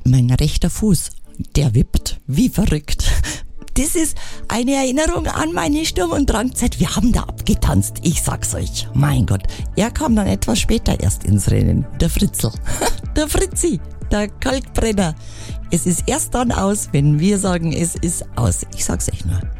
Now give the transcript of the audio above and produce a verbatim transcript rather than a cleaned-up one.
Mein rechter Fuß, der wippt wie verrückt. Das ist eine Erinnerung an meine Sturm- und Drangzeit. Wir haben da abgetanzt, ich sag's euch. Mein Gott, er kam dann etwas später erst ins Rennen. Der Fritzl, der Fritzi, der Kalkbrenner. Es ist erst dann aus, wenn wir sagen, es ist aus. Ich sag's euch nur.